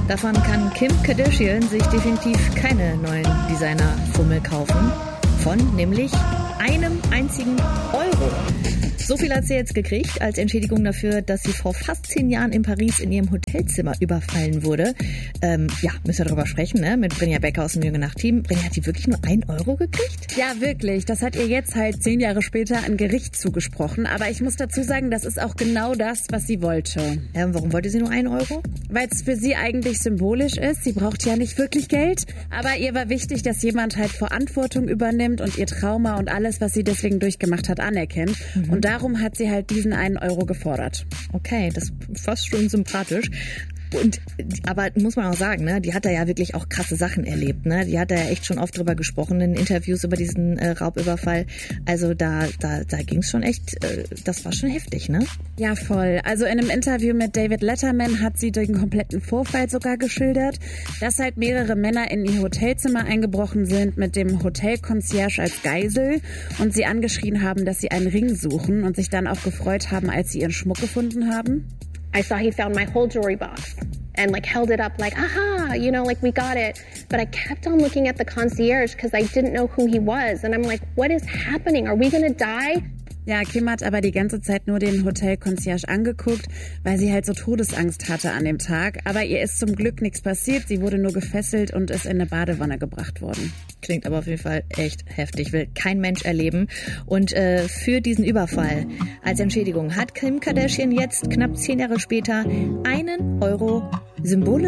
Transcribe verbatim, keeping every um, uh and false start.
Davon kann Kim Kardashian sich definitiv keine neuen Designer-Fummel kaufen. Von nämlich einem einzigen Euro. So viel hat sie jetzt gekriegt als Entschädigung dafür, dass sie vor fast zehn Jahren in Paris in ihrem Hotelzimmer überfallen wurde. Ähm, ja, müssen wir darüber sprechen, ne? Mit Brinja Becker aus dem Jürgen Nacht-Team. Brinja, hat sie wirklich nur ein Euro gekriegt? Ja, wirklich. Das hat ihr jetzt halt zehn Jahre später ein Gericht zugesprochen. Aber ich muss dazu sagen, das ist auch genau das, was sie wollte. Ähm, warum wollte sie nur ein Euro? Weil es für sie eigentlich symbolisch ist. Sie braucht ja nicht wirklich Geld. Aber ihr war wichtig, dass jemand halt Verantwortung übernimmt und ihr Trauma und alles, was sie deswegen durchgemacht hat, anerkennt. Mhm. Und darum hat sie halt diesen einen Euro gefordert. Okay, das ist fast schon sympathisch. Und, aber muss man auch sagen, ne, die hat da ja wirklich auch krasse Sachen erlebt, ne? Die hat da ja echt schon oft drüber gesprochen in Interviews über diesen äh, Raubüberfall. Also da, da, da ging's schon echt, äh, das war schon heftig, ne? Ja, voll. Also in einem Interview mit David Letterman hat sie den kompletten Vorfall sogar geschildert, dass halt mehrere Männer in ihr Hotelzimmer eingebrochen sind mit dem Hotelconcierge als Geisel und sie angeschrien haben, dass sie einen Ring suchen und sich dann auch gefreut haben, als sie ihren Schmuck gefunden haben. I saw he found my whole jewelry box and like held it up like, aha, you know, like we got it. But I kept on looking at the concierge because I didn't know who he was. And I'm like, what is happening? Are we going to die? Ja, Kim hat aber die ganze Zeit nur den Hotel-Concierge angeguckt, weil sie halt so Todesangst hatte an dem Tag. Aber ihr ist zum Glück nichts passiert. Sie wurde nur gefesselt und ist in eine Badewanne gebracht worden. Klingt aber auf jeden Fall echt heftig. Will kein Mensch erleben. Und äh, für diesen Überfall als Entschädigung hat Kim Kardashian jetzt knapp zehn Jahre später einen Euro symbolisch